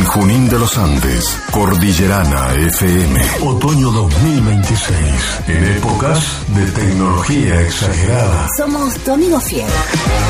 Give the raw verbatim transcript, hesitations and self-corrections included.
Junín de los Andes, Cordillerana F M. Otoño dos mil veintiséis, en épocas de tecnología exagerada. Somos tu amigo fiel.